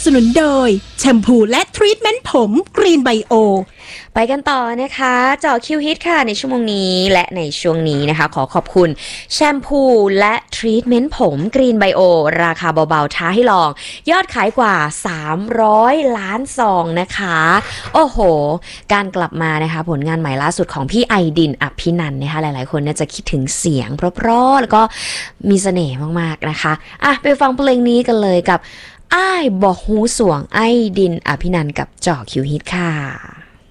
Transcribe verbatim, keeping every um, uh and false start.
นุนโดยแชมพูและทรีทเมนต์ผมกรีนไบโอไปกันต่อนะคะเจาะคิวฮิตค่ะในชั่วโมงนี้และในช่วงนี้นะคะขอขอบคุณแชมพูและทรีทเมนต์ผมกรีนไบโอราคาเบาๆท้าให้ลองยอดขายกว่าสามร้อยล้านซองนะคะโอ้โหการกลับมานะคะผลงานใหม่ล่าสุดของพี่ไอดินอภินันท์นะคะหลายๆคนเนี่ยจะคิดถึงเสียงเพราะๆแล้วก็มีเสน่ห์มากๆนะคะอ่ะไปฟังเพลงนี้กันเลยกับอ้ายบอกหูสวงไอดินอภินันท์กับเจาะคิวฮิตค่ะ